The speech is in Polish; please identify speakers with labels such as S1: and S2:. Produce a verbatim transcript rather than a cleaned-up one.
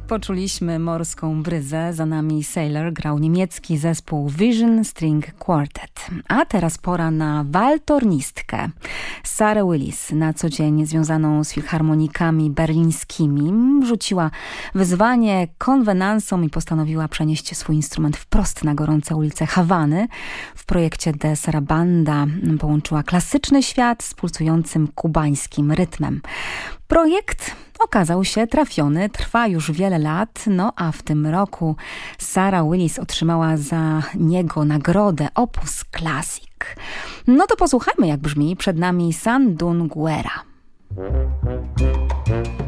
S1: Poczuliśmy morską bryzę, za nami Sailor, grał niemiecki zespół Vision String Quartet. A teraz pora na waltornistkę. Sarah Willis, na co dzień związaną z filharmonikami berlińskimi, rzuciła wyzwanie konwenansom i postanowiła przenieść swój instrument wprost na gorące ulice Hawany. W projekcie De Sarabanda połączyła klasyczny świat z pulsującym kubańskim rytmem. Projekt okazał się trafiony, trwa już wiele lat, no a w tym roku Sarah Willis otrzymała za niego nagrodę Opus Classic. No to posłuchajmy, jak brzmi przed nami Sandunguera.